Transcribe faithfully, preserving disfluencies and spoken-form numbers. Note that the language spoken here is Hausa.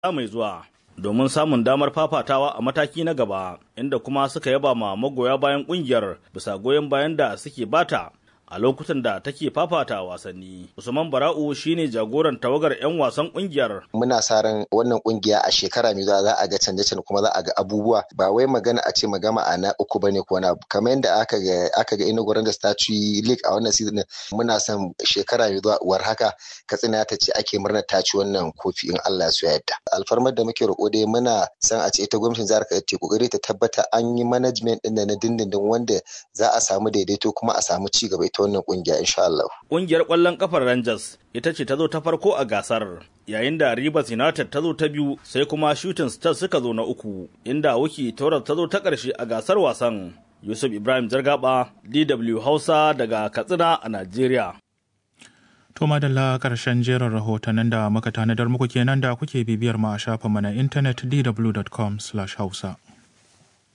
mai zuwa domin samun damar fafatawa a mataki na gaba, inda kuma suka yaba ma magoya bayan kungiyar bisa goyon bayan da suke bata a lokutan da take fafata wasanni. Usman Bara'u shine jagoran tawagar 'yan wasan kungiyar. Muna sa ran wannan kungiya a shekara mai zuwa za a ga canje-canje kuma za a ga abubuwa, ba wai magana a ce magama a na uku bane ko na kamar yadda aka ga aka ga Enugu Rangers ta ci league a wannan season. Muna son shekara mai zuwa war haka Katsina ta ce ake murnar ta ci wannan kofi in Allah ya so ya yarda. Alfarmar da muke roƙo dai muna san a ce ita gwamnatin jihar Kaduna ta kokari ta tabbata an yi management din da na dindindin wanda za a samu daidaito kuma a samu ci gaba ita wannan kungiya insha Allah. Kungiyar ƙwallon kafar Rangers ita ce ta zo ta farko a gasar, yayin da Rivers United ta zo ta biyu, sai kuma Shooting Stars suka zo na uku, inda Wiki Toros ta zo ta ƙarshe a gasar wasan. Yusuf Ibrahim Jargaba, D W Hausa daga Katsina a Najeriya. To madalla ƙarshen jerin rahotannin da muka tanadar muku kenan da kuke bibiyar mu a shafinmu na intanet d w dot com slash hausa.